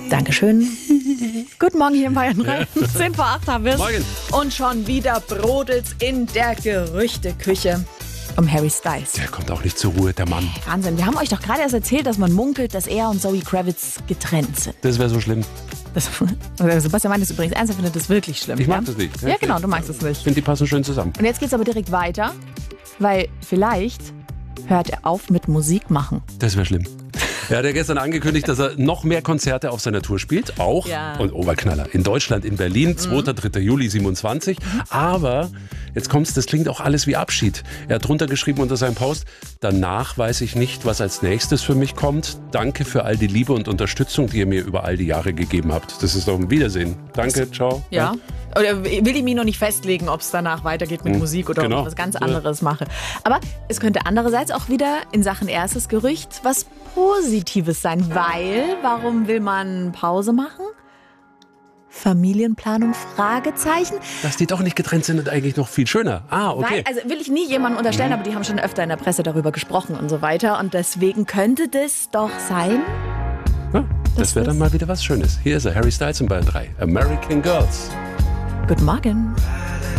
Dankeschön. Guten Morgen hier in Bayern 3. 10 vor 8 haben wir es. Morgen. Und schon wieder brodelt's in der Gerüchteküche um Harry Styles. Der kommt auch nicht zur Ruhe, der Mann. Wahnsinn. Wir haben euch doch gerade erst erzählt, dass man munkelt, dass er und Zoe Kravitz getrennt sind. Das wäre so schlimm. Sebastian meint es übrigens ernst, er findet das wirklich schlimm. Ich mag das nicht. Ja, genau, du magst es nicht. Ich finde, die passen schön zusammen. Und jetzt geht's aber direkt weiter, weil vielleicht hört er auf mit Musik machen. Das wäre schlimm. Er hat ja gestern angekündigt, dass er noch mehr Konzerte auf seiner Tour spielt. Auch, und Oberknaller, in Deutschland, in Berlin, 2. 3. Juli 27. Aber, jetzt kommt's, das klingt auch alles wie Abschied. Er hat drunter geschrieben unter seinem Post, danach weiß ich nicht, was als nächstes für mich kommt. Danke für all die Liebe und Unterstützung, die ihr mir über all die Jahre gegeben habt. Das ist doch ein Wiedersehen. Danke, ciao. Ja. Oder will ich mich noch nicht festlegen, ob es danach weitergeht mit Musik oder ob ich was ganz anderes mache. Aber es könnte andererseits auch wieder in Sachen erstes Gerücht was Positives sein, weil, warum will man Pause machen? Familienplanung, Fragezeichen. Dass die doch nicht getrennt sind, ist eigentlich noch viel schöner. Ah, okay. Weil, also will ich nie jemandem unterstellen, aber die haben schon öfter in der Presse darüber gesprochen und so weiter. Und deswegen könnte das doch sein. Ja, das wäre dann mal wieder was Schönes. Hier ist er, Harry Styles in Bayern 3. American Girls. Guten Morgen.